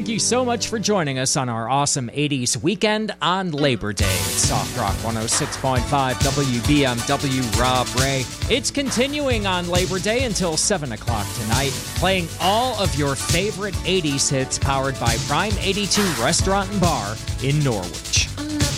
you so much for joining us on our awesome 80s weekend on Labor Day. It's Soft Rock 106.5 WBMW Rob Ray. It's continuing on Labor Day until 7 o'clock tonight, playing all of your favorite 80s hits powered by Prime 82 Restaurant and Bar in Norwich.